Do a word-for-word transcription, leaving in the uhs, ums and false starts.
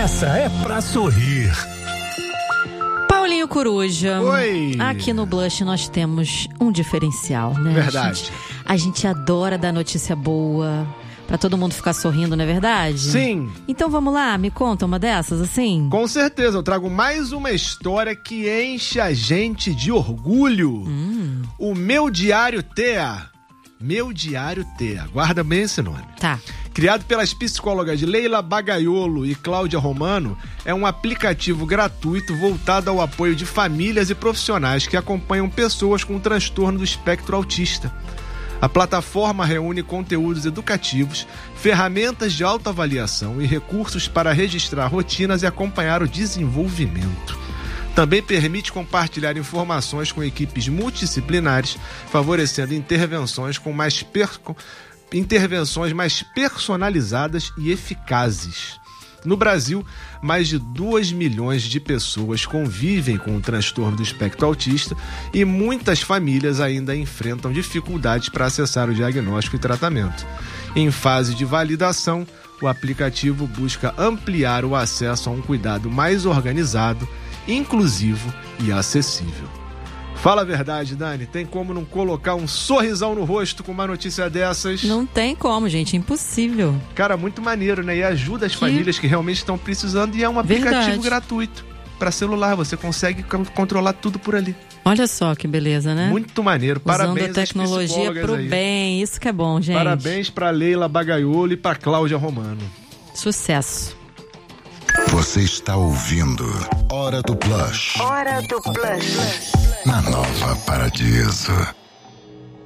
Essa é pra sorrir. Paulinho Coruja. Oi. Aqui no Blush nós temos um diferencial, né? Verdade. A gente, a gente adora dar notícia boa pra todo mundo ficar sorrindo, não é verdade? Sim. Então vamos lá, me conta uma dessas, assim? Com certeza, eu trago mais uma história que enche a gente de orgulho. Hum. O Meu Diário T A. Meu Diário T A. Guarda bem esse nome. Tá. Criado pelas psicólogas Leila Bagaiolo e Cláudia Romano, é um aplicativo gratuito voltado ao apoio de famílias e profissionais que acompanham pessoas com transtorno do espectro autista. A plataforma reúne conteúdos educativos, ferramentas de autoavaliação e recursos para registrar rotinas e acompanhar o desenvolvimento. Também permite compartilhar informações com equipes multidisciplinares, favorecendo intervenções com mais per... intervenções mais personalizadas e eficazes. No Brasil, mais de dois milhões de pessoas convivem com o transtorno do espectro autista e muitas famílias ainda enfrentam dificuldades para acessar o diagnóstico e tratamento. Em fase de validação, o aplicativo busca ampliar o acesso a um cuidado mais organizado, inclusivo e acessível. Fala a verdade, Dani, tem como não colocar um sorrisão no rosto com uma notícia dessas? Não tem como, gente, impossível. Cara, muito maneiro, né? E ajuda as Que... famílias que realmente estão precisando e é um aplicativo Verdade. gratuito para celular, você consegue controlar tudo por ali. Olha só que beleza, né? Muito maneiro, parabéns. Usando a tecnologia pro aí. bem, isso que é bom, gente. Parabéns para Leila Bagaiolo e para Cláudia Romano. Sucesso. Você está ouvindo Hora do Blush. Hora do Blush. Na Nova Paradiso.